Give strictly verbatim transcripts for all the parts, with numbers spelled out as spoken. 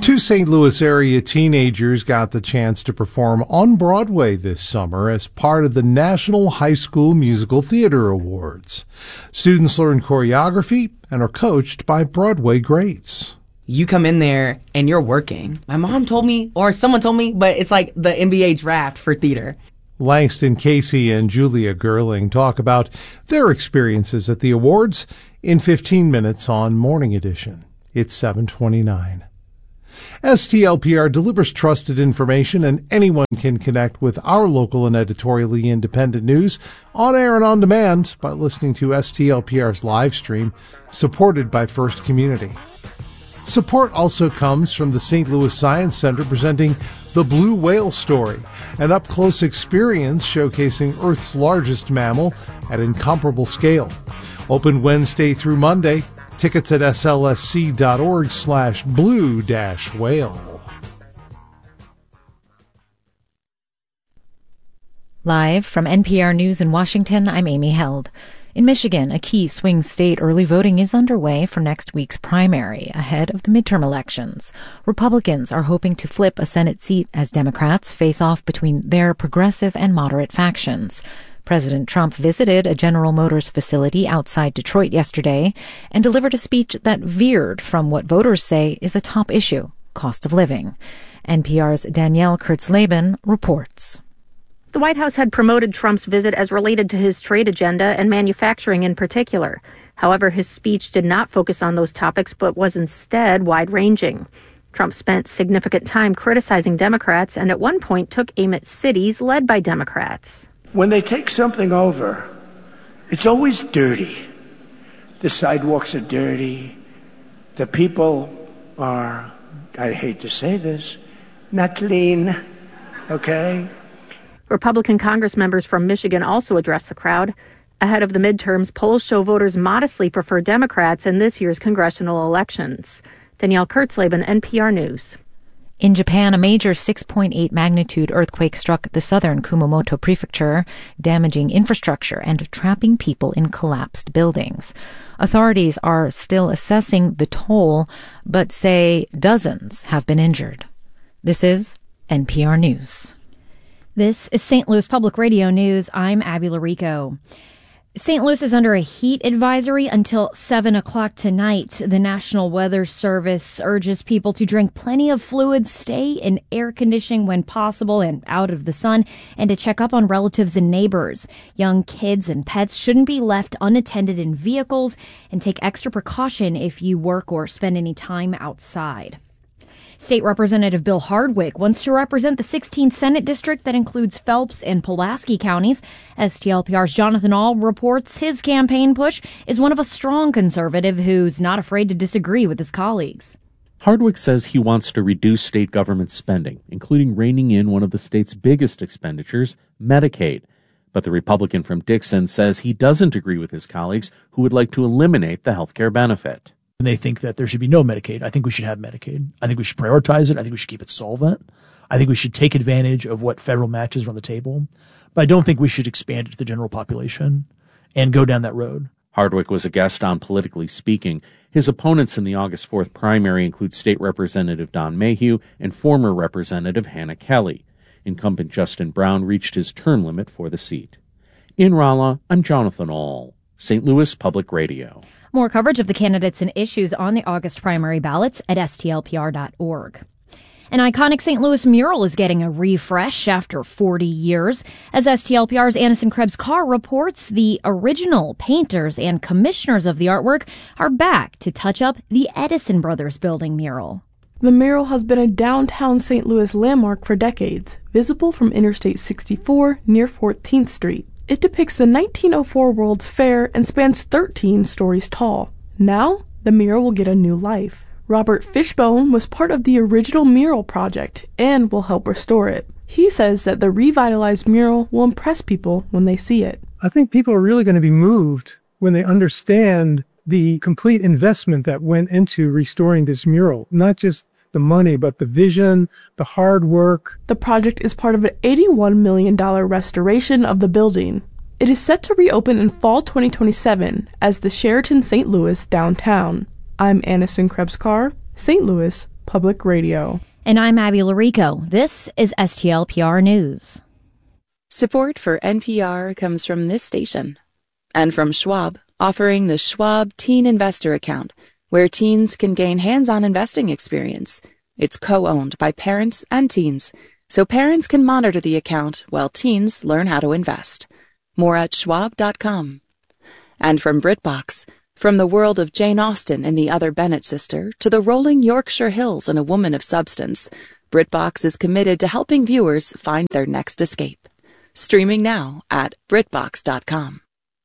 Two Saint Louis area teenagers got the chance to perform on Broadway this summer as part of the National High School Musical Theater Awards. Students learn choreography and are coached by Broadway greats. You come in there and you're working. My mom told me, or someone told me, but it's like the N B A draft for theater. Langston Casey and Julia Gerling talk about their experiences at the awards in fifteen minutes on Morning Edition. It's seven twenty-nine. S T L P R delivers trusted information, and anyone can connect with our local and editorially independent news on air and on demand by listening to S T L P R's live stream, supported by First Community. Support also comes from the Saint Louis Science Center presenting The Blue Whale Story, an up-close experience showcasing Earth's largest mammal at incomparable scale. Open Wednesday through Monday. Tickets at slsc.org slash blue dash whale. Live from N P R News in Washington, I'm Amy Held. In Michigan, a key swing state, early voting is underway for next week's primary, ahead of the midterm elections. Republicans are hoping to flip a Senate seat as Democrats face off between their progressive and moderate factions. President Trump visited a General Motors facility outside Detroit yesterday and delivered a speech that veered from what voters say is a top issue, cost of living. N P R's Danielle Kurtzleben reports. The White House had promoted Trump's visit as related to his trade agenda and manufacturing in particular. However, his speech did not focus on those topics, but was instead wide-ranging. Trump spent significant time criticizing Democrats and at one point took aim at cities led by Democrats. When they take something over, it's always dirty. The sidewalks are dirty. The people are, I hate to say this, not clean, okay? Republican Congress members from Michigan also addressed the crowd. Ahead of the midterms, polls show voters modestly prefer Democrats in this year's congressional elections. Danielle Kurtzleben, N P R News. In Japan, a major six point eight magnitude earthquake struck the southern Kumamoto prefecture, damaging infrastructure and trapping people in collapsed buildings. Authorities are still assessing the toll, but say dozens have been injured. This is N P R News. This is Saint Louis Public Radio News. I'm Abby Larico. Saint Louis is under a heat advisory until seven o'clock tonight. The National Weather Service urges people to drink plenty of fluids, stay in air conditioning when possible and out of the sun, and to check up on relatives and neighbors. Young kids and pets shouldn't be left unattended in vehicles, and take extra precaution if you work or spend any time outside. State Representative Bill Hardwick wants to represent the sixteenth Senate District that includes Phelps and Pulaski counties. S T L P R's Jonathan Ahl reports his campaign push is one of a strong conservative who's not afraid to disagree with his colleagues. Hardwick says he wants to reduce state government spending, including reining in one of the state's biggest expenditures, Medicaid. But the Republican from Dixon says he doesn't agree with his colleagues who would like to eliminate the health care benefit. And they think that there should be no Medicaid. I think we should have Medicaid. I think we should prioritize it. I think we should keep it solvent. I think we should take advantage of what federal matches are on the table. But I don't think we should expand it to the general population and go down that road. Hardwick was a guest on Politically Speaking. His opponents in the August fourth primary include State Representative Don Mayhew and former Representative Hannah Kelly. Incumbent Justin Brown reached his term limit for the seat. In Rolla, I'm Jonathan Ahl, Saint Louis Public Radio. More coverage of the candidates and issues on the August primary ballots at S T L P R dot org. An iconic Saint Louis mural is getting a refresh after forty years. As S T L P R's Anison Krebs-Carr reports, the original painters and commissioners of the artwork are back to touch up the Edison Brothers Building mural. The mural has been a downtown Saint Louis landmark for decades, visible from Interstate sixty-four near fourteenth Street. It depicts the nineteen oh four World's Fair and spans thirteen stories tall. Now, the mural will get a new life. Robert Fishbone was part of the original mural project and will help restore it. He says that the revitalized mural will impress people when they see it. I think people are really going to be moved when they understand the complete investment that went into restoring this mural. Not just the money, but the vision, the hard work. The project is part of an eighty-one million dollars restoration of the building. It is set to reopen in fall twenty twenty-seven as the Sheraton Saint Louis downtown. I'm Anison Krebs-Carr, Saint Louis Public Radio. And I'm Abby Larico. This is S T L P R News. Support for N P R comes from this station and from Schwab, offering the Schwab Teen Investor Account, where teens can gain hands-on investing experience. It's co-owned by parents and teens, so parents can monitor the account while teens learn how to invest. More at schwab dot com. And from BritBox, from the world of Jane Austen and the Other Bennet sister to the rolling Yorkshire Hills and A Woman of Substance, BritBox is committed to helping viewers find their next escape. Streaming now at brit box dot com.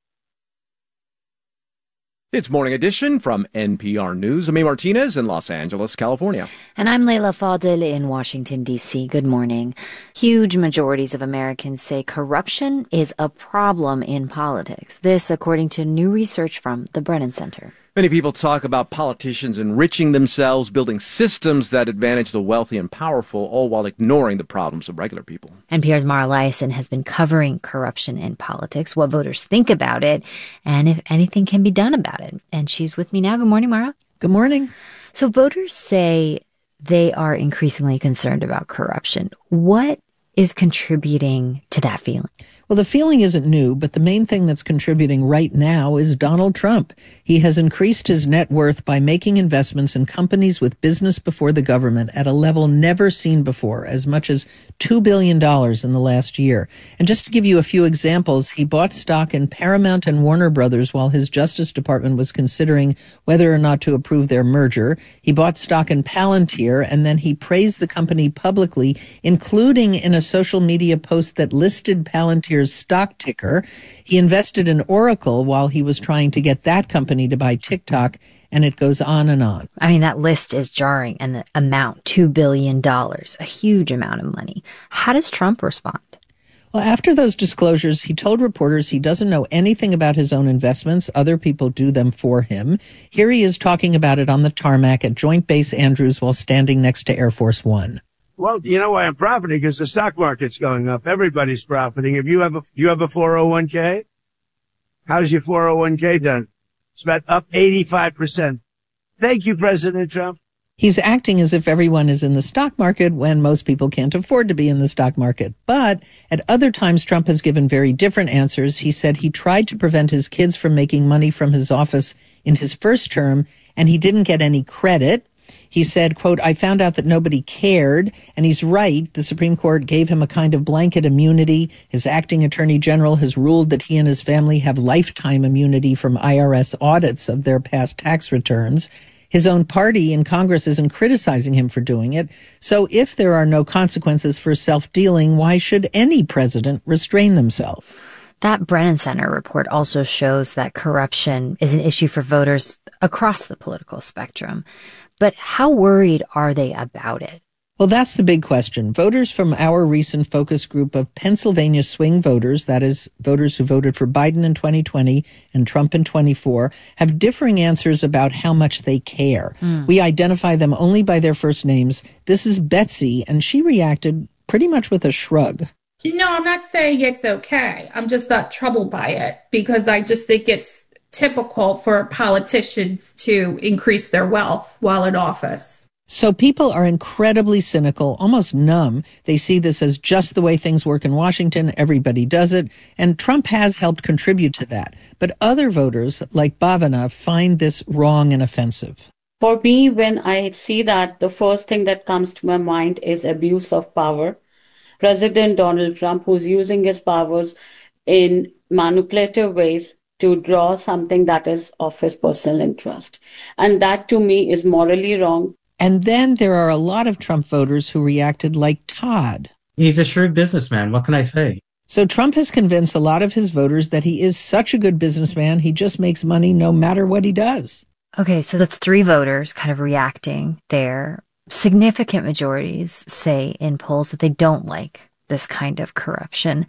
It's Morning Edition from N P R News. I'm A. Martinez in Los Angeles, California. And I'm Leila Fadel in Washington, D C. Good morning. Huge majorities of Americans say corruption is a problem in politics. This, according to new research from the Brennan Center. Many people talk about politicians enriching themselves, building systems that advantage the wealthy and powerful, all while ignoring the problems of regular people. N P R's Mara Liasson has been covering corruption in politics, what voters think about it, and if anything can be done about it. And she's with me now. Good morning, Mara. Good morning. So voters say they are increasingly concerned about corruption. What is contributing to that feeling? Well, the feeling isn't new, but the main thing that's contributing right now is Donald Trump. He has increased his net worth by making investments in companies with business before the government at a level never seen before, as much as two billion dollars in the last year. And just to give you a few examples, he bought stock in Paramount and Warner Brothers while his Justice Department was considering whether or not to approve their merger. He bought stock in Palantir, and then he praised the company publicly, including in a social media post that listed Palantir stock ticker. He invested in Oracle while he was trying to get that company to buy TikTok, and it goes on and on. I mean, that list is jarring, and the amount, two billion dollars, a huge amount of money. How does Trump respond? Well, after those disclosures, he told reporters he doesn't know anything about his own investments. Other people do them for him. Here he is talking about it on the tarmac at Joint Base Andrews while standing next to Air Force One. Well, you know why I'm profiting? Because the stock market's going up. Everybody's profiting. If you have a, you have a four oh one k, how's your four oh one k done? It's about up eighty-five percent. Thank you, President Trump. He's acting as if everyone is in the stock market when most people can't afford to be in the stock market. But at other times, Trump has given very different answers. He said he tried to prevent his kids from making money from his office in his first term, and he didn't get any credit. He said, quote, I found out that nobody cared. And he's right. The Supreme Court gave him a kind of blanket immunity. His acting attorney general has ruled that he and his family have lifetime immunity from I R S audits of their past tax returns. His own party in Congress isn't criticizing him for doing it. So if there are no consequences for self-dealing, why should any president restrain themselves? That Brennan Center report also shows that corruption is an issue for voters across the political spectrum. But how worried are they about it? Well, that's the big question. Voters from our recent focus group of Pennsylvania swing voters, that is, voters who voted for Biden in twenty twenty and Trump in twenty-four, have differing answers about how much they care. Mm. We identify them only by their first names. This is Betsy, and she reacted pretty much with a shrug. No, I'm not saying it's okay. I'm just not troubled by it because I just think it's typical for politicians to increase their wealth while in office. So people are incredibly cynical, almost numb. They see this as just the way things work in Washington. Everybody does it. And Trump has helped contribute to that. But other voters, like Bhavana, find this wrong and offensive. For me, when I see that, the first thing that comes to my mind is abuse of power. President Donald Trump, who's using his powers in manipulative ways to draw something that is of his personal interest. And that, to me, is morally wrong. And then there are a lot of Trump voters who reacted like Todd. He's a shrewd businessman. What can I say? So Trump has convinced a lot of his voters that he is such a good businessman, he just makes money no matter what he does. Okay, so that's three voters kind of reacting there. Significant majorities say in polls that they don't like this kind of corruption.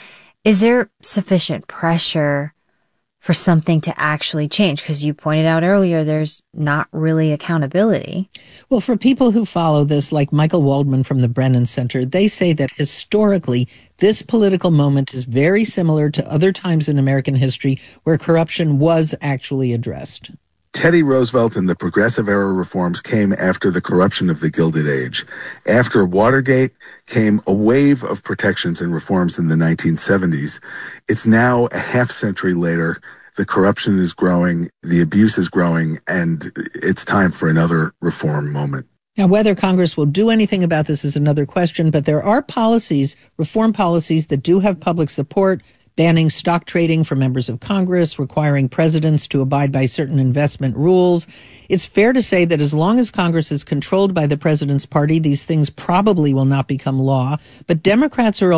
Is there sufficient pressure for something to actually change? Because you pointed out earlier, there's not really accountability. Well, for people who follow this, like Michael Waldman from the Brennan Center, they say that historically, this political moment is very similar to other times in American history where corruption was actually addressed. Teddy Roosevelt and the Progressive Era reforms came after the corruption of the Gilded Age. After Watergate came a wave of protections and reforms in the nineteen seventies. It's now a half century later. The corruption is growing, the abuse is growing, and it's time for another reform moment. Now, whether Congress will do anything about this is another question, but there are policies, reform policies, that do have public support, banning stock trading for members of Congress, requiring presidents to abide by certain investment rules. It's fair to say that as long as Congress is controlled by the president's party, these things probably will not become law, but Democrats are